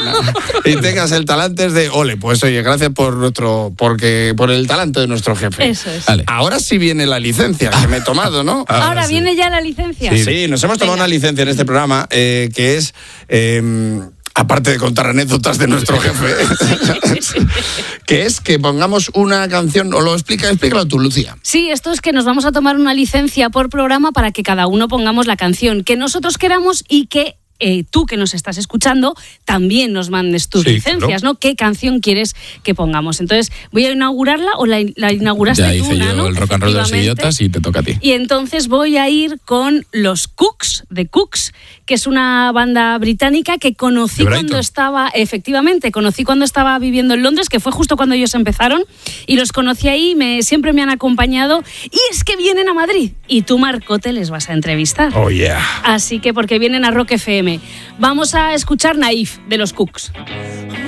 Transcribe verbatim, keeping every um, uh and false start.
y tengas el talante de, ole, pues oye, gracias por nuestro, porque, por el talante de nuestro jefe. Eso es. Vale. Ahora sí viene la licencia que me he tomado, ¿no? Ahora, Ahora sí. viene ya la licencia. Sí, sí, nos hemos tomado Venga. una licencia en este programa eh, que es... Eh, aparte de contar anécdotas de nuestro jefe, que es que pongamos una canción, o lo explica, explícalo tú, Lucía. Sí, esto es que nos vamos a tomar una licencia por programa para que cada uno pongamos la canción que nosotros queramos y que Eh, tú que nos estás escuchando también nos mandes tus sí, licencias, claro. ¿no? ¿Qué canción quieres que pongamos? Entonces, ¿voy a inaugurarla o la, la inauguraste ya tú? Ya hice yo ¿no? el rock and roll de los idiotas y te toca a ti. Y entonces voy a ir con los Cooks, de Cooks, que es una banda británica que conocí cuando estaba, efectivamente, conocí cuando estaba viviendo en Londres, que fue justo cuando ellos empezaron, y los conocí ahí, me, siempre me han acompañado, y es que vienen a Madrid, y tú, Marcote, les vas a entrevistar. Oh, yeah. Así que porque vienen a Rock F M. Vamos a escuchar Naif de los Cooks.